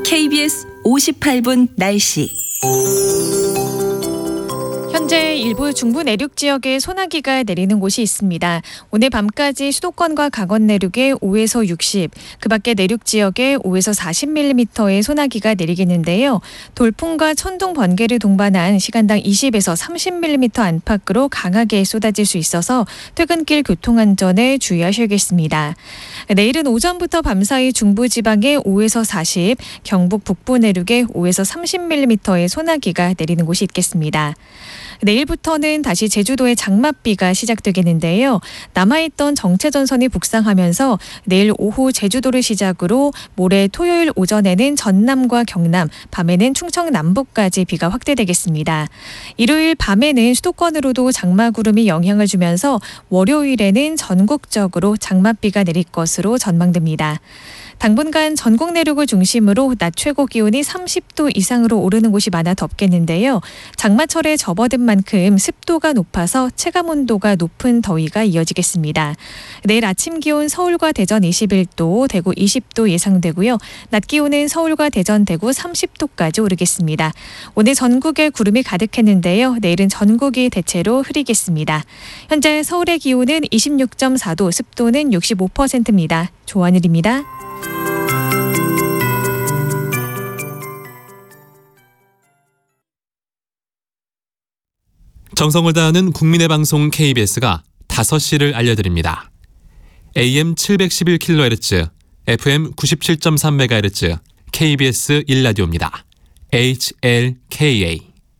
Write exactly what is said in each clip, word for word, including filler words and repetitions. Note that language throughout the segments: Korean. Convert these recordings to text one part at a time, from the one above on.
케이비에스 오십팔 분 날씨. 현재 일부 중부 내륙 지역에 소나기가 내리는 곳이 있습니다. 오늘 밤까지 수도권과 강원 내륙에 오에서 육십, 그 밖에 내륙 지역에 오에서 사십 밀리미터의 소나기가 내리겠는데요. 돌풍과 천둥, 번개를 동반한 시간당 이십에서 삼십 밀리미터 안팎으로 강하게 쏟아질 수 있어서 퇴근길 교통안전에 주의하셔야겠습니다. 내일은 오전부터 밤사이 중부지방에 오에서 사십, 경북 북부 내륙에 오에서 삼십 밀리미터의 소나기가 내리는 곳이 있겠습니다. 내일부터는 다시 제주도에 장맛비가 시작되겠는데요. 남아있던 정체전선이 북상하면서 내일 오후 제주도를 시작으로 모레 토요일 오전에는 전남과 경남, 밤에는 충청 남부까지 비가 확대되겠습니다. 일요일 밤에는 수도권으로도 장마구름이 영향을 주면서 월요일에는 전국적으로 장맛비가 내릴 것으로 전망됩니다. 당분간 전국 내륙을 중심으로 낮 최고 기온이 삼십 도 이상으로 오르는 곳이 많아 덥겠는데요. 장마철에 접어든 만큼 습도가 높아서 체감온도가 높은 더위가 이어지겠습니다. 내일 아침 기온 서울과 대전 이십일 도, 대구 이십 도 예상되고요. 낮 기온은 서울과 대전, 대구 삼십 도까지 오르겠습니다. 오늘 전국에 구름이 가득했는데요. 내일은 전국이 대체로 흐리겠습니다. 현재 서울의 기온은 이십육 점 사 도, 습도는 육십오 퍼센트입니다. 조한일입니다. 정성을 다하는 국민의 방송 케이비에스가 다섯 시를 알려드립니다. 에이엠 칠백십일 킬로헤르츠, 에프엠 구십칠 점 삼 메가헤르츠, 케이비에스 일 라디오입니다. 에이치엘케이에이.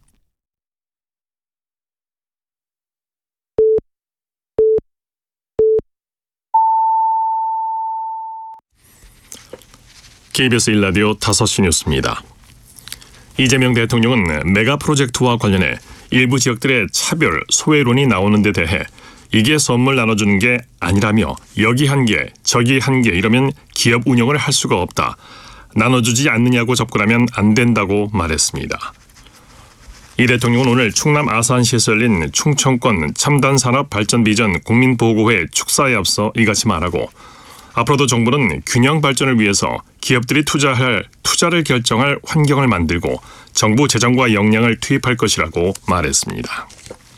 케이비에스 일 라디오 다섯 시 뉴스입니다. 이재명 대통령은 메가 프로젝트와 관련해 일부 지역들의 차별, 소외론이 나오는 데 대해 이게 선물 나눠주는 게 아니라며 여기 한 개, 저기 한 개 이러면 기업 운영을 할 수가 없다. 나눠주지 않느냐고 접근하면 안 된다고 말했습니다. 이 대통령은 오늘 충남 아산시에서 열린 충청권 첨단산업발전비전 국민보고회 축사에 앞서 이같이 말하고 앞으로도 정부는 균형 발전을 위해서 기업들이 투자할, 투자를 결정할 환경을 만들고 정부 재정과 역량을 투입할 것이라고 말했습니다.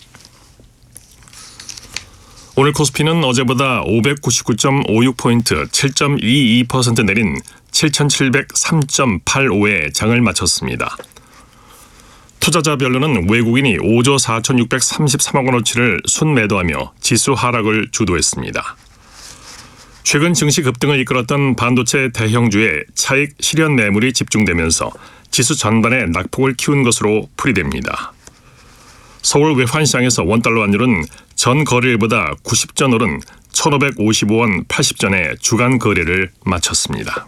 오늘 코스피는 어제보다 오백구십구 점 오육 포인트, 칠 점 이이 퍼센트 내린 칠천칠백삼 점 팔오에 장을 마쳤습니다. 투자자별로는 외국인이 오조 사천육백삼십삼억 원어치를 순매도하며 지수 하락을 주도했습니다. 최근 증시 급등을 이끌었던 반도체 대형주의 차익 실현 매물이 집중되면서 지수 전반에 낙폭을 키운 것으로 풀이됩니다. 서울 외환시장에서 원달러 환율은 전 거래일보다 구십 전 오른 천오백오십오 원 팔십 전에 주간 거래를 마쳤습니다.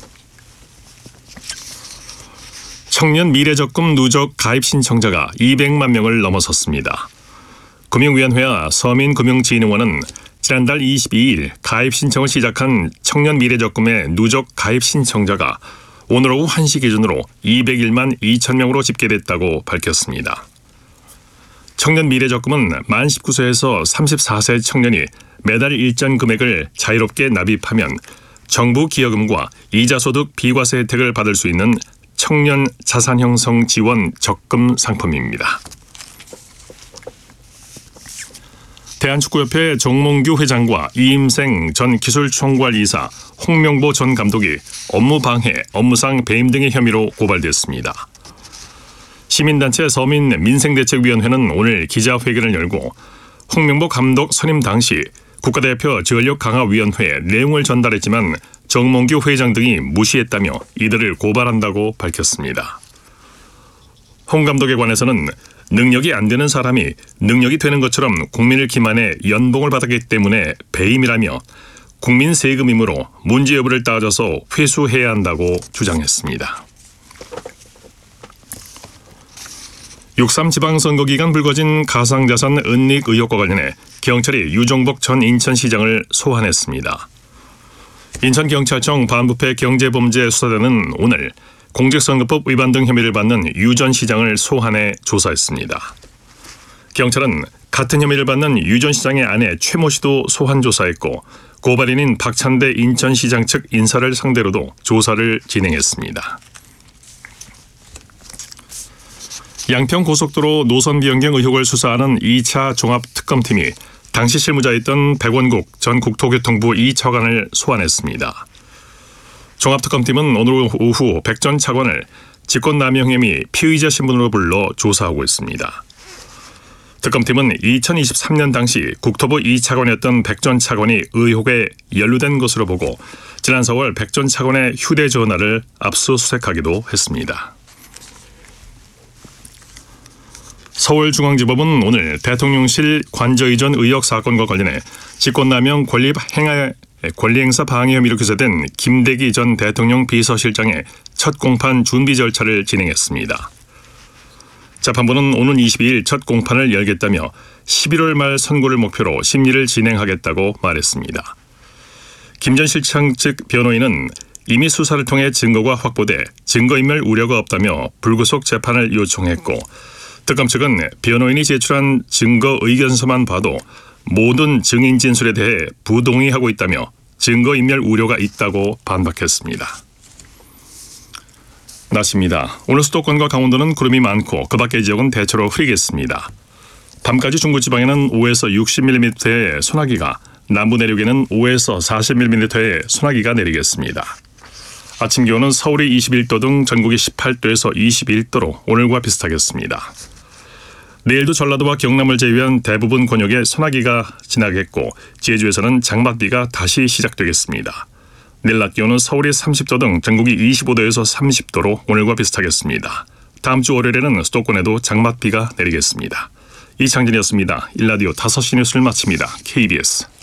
청년 미래적금 누적 가입 신청자가 이백만 명을 넘어섰습니다. 금융위원회와 서민금융진흥원은 지난달 이십이일 가입 신청을 시작한 청년 미래적금의 누적 가입 신청자가 오늘 오후 한 시 기준으로 이백일만 이천 명으로 집계됐다고 밝혔습니다. 청년 미래적금은 만 십구 세에서 삼십사 세 청년이 매달 일정 금액을 자유롭게 납입하면 정부 기여금과 이자소득 비과세 혜택을 받을 수 있는 청년 자산형성 지원 적금 상품입니다. 대한축구협회 정몽규 회장과 이임생 전 기술총괄이사, 홍명보 전 감독이 업무방해, 업무상 배임 등의 혐의로 고발됐습니다. 시민단체 서민민생대책위원회는 오늘 기자회견을 열고 홍명보 감독 선임 당시 국가대표 전력강화위원회에 내용을 전달했지만 정몽규 회장 등이 무시했다며 이들을 고발한다고 밝혔습니다. 홍 감독에 관해서는 능력이 안 되는 사람이 능력이 되는 것처럼 국민을 기만해 연봉을 받았기 때문에 배임이라며 국민 세금이므로 문제 여부를 따져서 회수해야 한다고 주장했습니다. 육삼 지방선거 기간 불거진 가상자산 은닉 의혹과 관련해 경찰이 유종복 전 인천시장을 소환했습니다. 인천경찰청 반부패 경제범죄수사단은 오늘 공직선거법 위반 등 혐의를 받는 유 전 시장을 소환해 조사했습니다. 경찰은 같은 혐의를 받는 유 전 시장의 아내 최모 씨도 소환 조사했고 고발인인 박찬대 인천시장 측 인사를 상대로도 조사를 진행했습니다. 양평고속도로 노선 변경 의혹을 수사하는 이 차 종합특검팀이 당시 실무자였던 백원국 전 국토교통부 이 차관을 소환했습니다. 종합특검팀은 오늘 오후 백 전 차관을 직권남용 혐의 피의자 신분으로 불러 조사하고 있습니다. 특검팀은 이천이십삼 년 당시 국토부 이 차관이었던 백 전 차관이 의혹에 연루된 것으로 보고 지난 사월 백 전 차관의 휴대전화를 압수수색하기도 했습니다. 서울중앙지법은 오늘 대통령실 관저이전 의혹 사건과 관련해 직권남용 권리행하, 권리행사 방해 혐의로 기소된 김대기 전 대통령 비서실장의 첫 공판 준비 절차를 진행했습니다. 재판부는 오는 이십이 일 첫 공판을 열겠다며 십일월 말 선고를 목표로 심리를 진행하겠다고 말했습니다. 김 전 실장 측 변호인은 이미 수사를 통해 증거가 확보돼 증거인멸 우려가 없다며 불구속 재판을 요청했고 특검 측은 변호인이 제출한 증거 의견서만 봐도 모든 증인 진술에 대해 부동의하고 있다며 증거인멸 우려가 있다고 반박했습니다. 날씨입니다. 오늘 수도권과 강원도는 구름이 많고 그 밖의 지역은 대체로 흐리겠습니다. 밤까지 중부지방에는 오에서 육십 밀리미터의 소나기가, 남부 내륙에는 오에서 사십 밀리미터의 소나기가 내리겠습니다. 아침 기온은 서울이 이십일 도 등 전국이 십팔 도에서 이십일 도로 오늘과 비슷하겠습니다. 내일도 전라도와 경남을 제외한 대부분 권역에 소나기가 지나겠고 제주에서는 장맛비가 다시 시작되겠습니다. 내일 낮 기온은 서울이 삼십 도 등 전국이 이십오 도에서 삼십 도로 오늘과 비슷하겠습니다. 다음 주 월요일에는 수도권에도 장맛비가 내리겠습니다. 이창진이었습니다. 일라디오 다섯 시 뉴스를 마칩니다. 케이비에스